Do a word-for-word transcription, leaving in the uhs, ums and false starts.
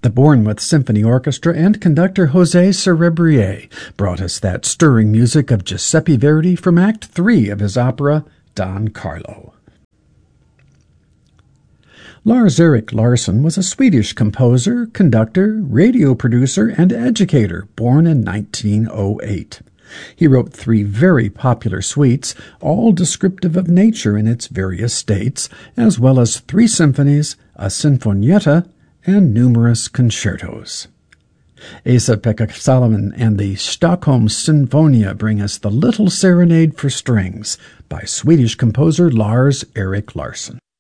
The Bournemouth Symphony Orchestra and conductor José Cerebrier brought us that stirring music of Giuseppe Verdi from Act Three of his opera Don Carlo. Lars-Erik Larsson was a Swedish composer, conductor, radio producer, and educator born in nineteen oh eight. He wrote three very popular suites, all descriptive of nature in its various states, as well as three symphonies, a sinfonietta, and numerous concertos. Esa-Pekka Salonen and the Stockholm Sinfonia bring us the Little Serenade for Strings by Swedish composer Lars-Erik Larsson.